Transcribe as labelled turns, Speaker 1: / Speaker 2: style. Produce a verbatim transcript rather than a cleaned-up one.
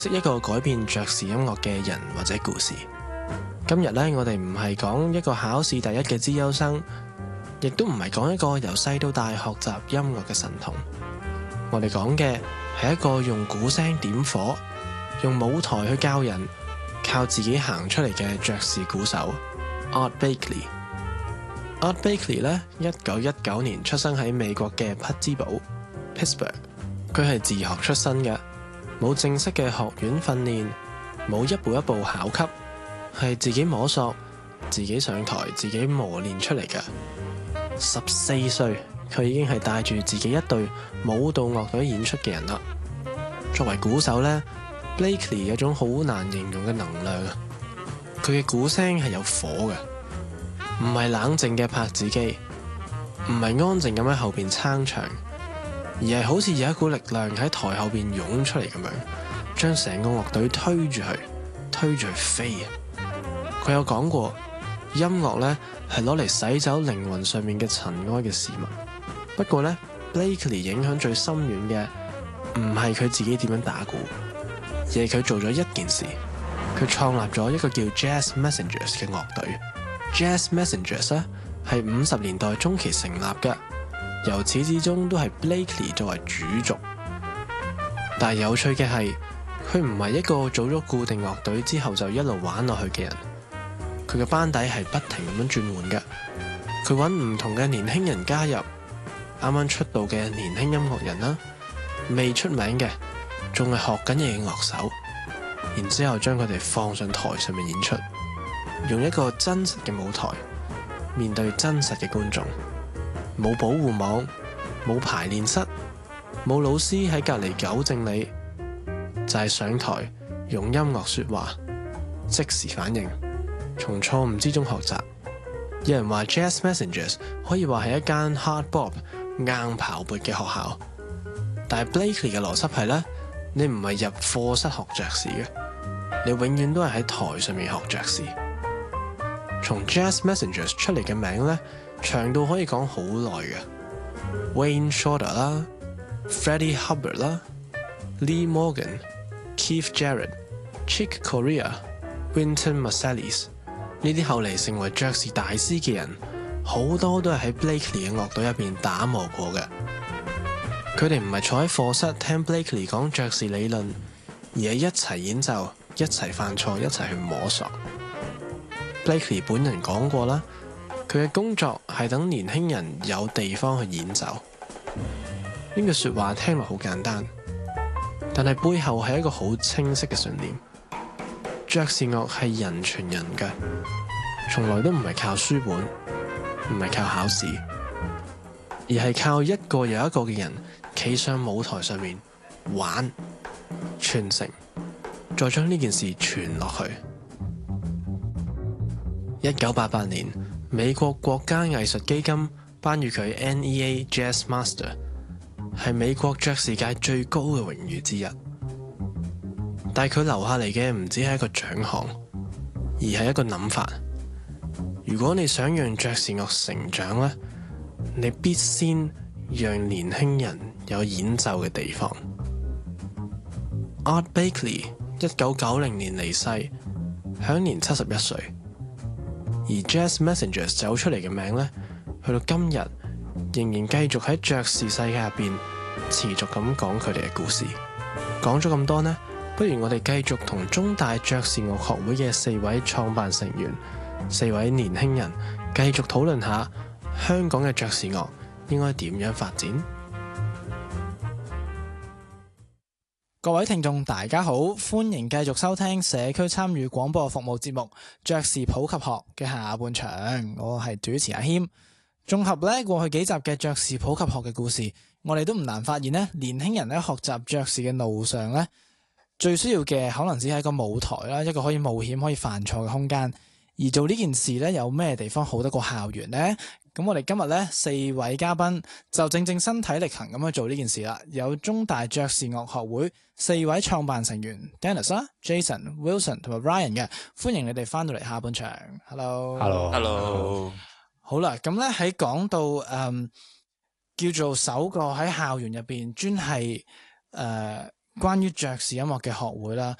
Speaker 1: 識一個改變爵士音樂嘅人或者故事。今日呢，我哋唔係講一個考試第一嘅資優生，亦都唔係講一個由細到大學習音樂嘅神童。我哋講嘅係一個用鼓聲點火，用舞台去教人，靠自己行出嚟嘅爵士鼓手 Art Blakey。Art Blakey 呢，一九一九年出生喺美國嘅匹茲堡 Pittsburgh。佢係自學出身嘅，冇正式嘅學院訓練，冇一步一步考級，係自己摸索、自己上台、自己磨練出嚟嘅。十四歲，佢已經係帶住自己一隊舞蹈樂隊演出嘅人啦。作為鼓手呢， Blakey 有種好難形容嘅能量啊！佢嘅鼓聲係有火嘅，唔係冷靜嘅拍子機，唔係安靜咁喺後邊撐場，而係好似有一股力量喺台後邊湧出嚟咁樣，將成個樂隊推住佢，推住佢飛啊！佢有講過，音樂呢係攞嚟洗走靈魂上面嘅塵埃嘅事物。不過呢， Blakey 影響最深遠嘅唔係佢自己點樣打鼓，而係佢做咗一件事，佢創立咗一個叫 Jazz Messengers 嘅樂隊。Jazz Messengers 呢係五十年代中期成立嘅。由始至終都係 Blakey 作為主軸，但係有趣嘅係，佢唔係一個組咗固定樂隊之後就一路玩落去嘅人。佢嘅班底係不停咁樣轉換嘅，佢揾唔同嘅年輕人加入，啱啱出道嘅年輕音樂人啦，未出名嘅，仲係學緊嘢嘅樂手，然之後將佢哋放上台上面演出，用一個真實嘅舞台，面對真實嘅觀眾。冇保護網，冇排練室，冇老師喺隔籬糾正你，就係上台用音樂說話，即時反應，從錯誤之中學習。有人話 Jazz Messengers 可以話係一間 hard bop 硬刨撥嘅學校，但係 Blakey 嘅邏輯係呢：你唔係入課室學爵士嘅，你永遠都係喺台上面學爵士。從 Jazz Messengers 出嚟嘅名呢，長到可以講好耐嘅 Wayne Shorter 啦、Freddie Hubbard 啦、Lee Morgan、Keith Jarrett、Chick Corea、Wynton Marsalis 呢啲後嚟成為爵士大師嘅人，好多都係喺 Blakey 嘅樂隊入邊打磨過嘅。佢哋唔係坐喺課室聽 Blakey 講爵士理論，而係一齊演奏、一齊犯錯、一齊去摸索。Blakey 本人講過啦，佢嘅工作係等年輕人有地方去演奏。呢句說話聽落好簡單，但係背後係一個好清晰嘅信念。爵士樂係人傳人嘅，從來都唔係靠書本，唔係靠考試，而係靠一個又一個嘅人企上舞台上面玩、傳承，再將呢件事傳落去。一九八八年，美國國家藝術基金頒予佢 N E A Jazz Master， 係美國爵士界最高嘅榮譽之一。但係佢留下嚟嘅唔止係一個獎項，而係一個諗法。如果你想讓爵士樂成長呢，你必先讓年輕人有演奏嘅地方。Art Blakey 一九九零年離世，享年七十一歲。而 Jazz Messengers 走出嚟嘅名呢，去到今日仍然繼續喺爵士世界入邊持續咁講佢哋嘅故事。講咗咁多呢，不如我哋繼續同中大爵士樂學會嘅四位創辦成員、四位年輕人繼續討論下香港嘅爵士樂應該點樣發展。
Speaker 2: 各位聽眾大家好，歡迎繼續收聽社區參與廣播服務節目《爵士普及學》嘅下半場，我係主持阿謙。綜合咧過去幾集嘅爵士普及學嘅故事，我哋都唔難發現咧，年輕人喺學習爵士嘅路上咧，最需要嘅可能只係一個舞台啦，一個可以冒險、可以犯錯嘅空間。而做呢件事咧，有咩地方好得過校園呢？咁我哋今日咧四位嘉賓就正正身體力行咁去做呢件事啦。有中大爵士樂學會四位創辦成員 Dennis 啦、Jason、Wilson 同埋 Ryan 嘅，歡迎你哋翻到嚟下半場。Hello，Hello，Hello。好啦，咁咧喺講到誒、嗯、叫做首個喺校園入邊專係誒關於爵士音樂嘅學會啦，